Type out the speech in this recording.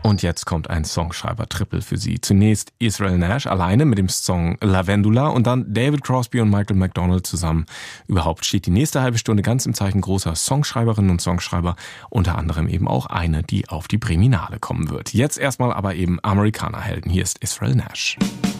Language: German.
Und jetzt kommt ein Songschreiber-Triple für Sie. Zunächst Israel Nash alleine mit dem Song Lavendula und dann David Crosby und Michael McDonald zusammen. Überhaupt steht die nächste halbe Stunde ganz im Zeichen großer Songschreiberinnen und Songschreiber, unter anderem eben auch eine, die auf die Priminale kommen wird. Jetzt erstmal aber eben Amerikanerhelden. Hier ist Israel Nash.